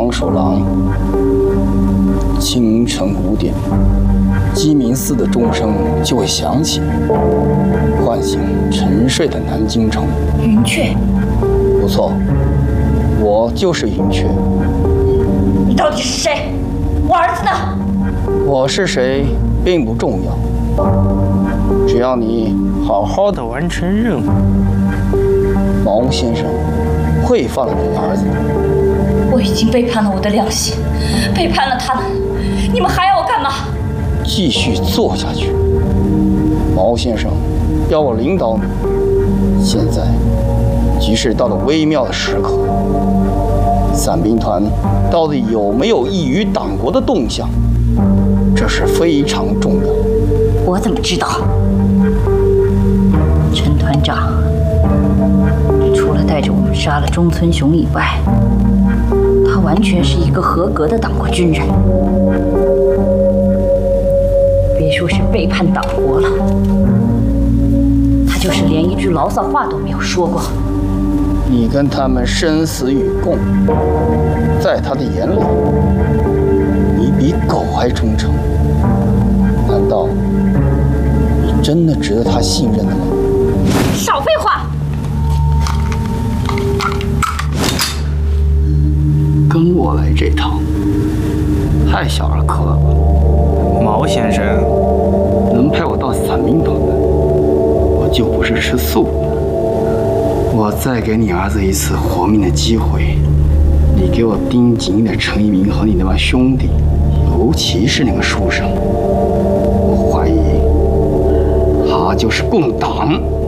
黄鼠狼，清晨5点，鸡鸣寺的钟声就会响起，唤醒沉睡的南京城。 云雀， 不错，我就是云雀。 你到底是谁？我儿子呢？ 我是谁并不重要，只要你好好的完成任务，毛先生会放了你儿子。 我已经背叛了我的良心，背叛了他们，你们还要我干嘛？ 继续做下去。毛先生要我领导你，现在局势到了微妙的时刻，伞兵团到底有没有异于党国的动向，这是非常重要。 我怎么知道？陈团长除了带着我们杀了中村雄以外，他完全是一个合格的党国军人。别说是背叛党国了，他就是连一句牢骚话都没有说过。 你跟他们生死与共，在他的眼里，你比狗还忠诚。难道你真的值得他信任的吗？ 少废话！ 跟我来这套，太小儿科了吧？毛先生能派我到伞兵团，我就不是吃素的。我再给你儿子一次活命的机会，你给我盯紧点陈一鸣和你那帮兄弟，尤其是那个书生，我怀疑他就是共党。